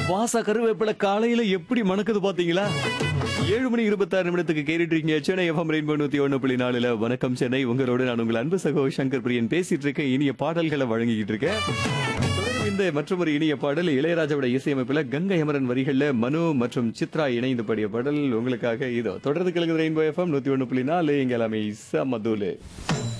வாச கருவேப்பிலை காலையில எப்படி மணக்குது பாத்தீங்களா? 7:26 கேட்டுட்டு இருக்கீங்க சென்னை எஃப்எம் ரெயின்போ 101.4. வணக்கம் சென்னை. உங்களோட நான் உங்கள் அன்பு சகோ சங்கர் பிரியன் பேசிட்டு இருக்கேன். இனிய பாடல்களை வழங்கிக்கிட்டு இருக்கேன். தொடரும் இந்த மற்றொரு இனிய பாடல் இளையராஜாவோட இசையமைப்புல கங்கை அமரன் வரிகள்ல மனு மற்றும் சித்ரா இணைந்து பாடிய பாடல் உங்களுக்காக. இதோ தொடர்ந்து கிழக்கு ரெயின்போ எஃப்எம் 101.4. இங்க எல்லாமே மதுலே.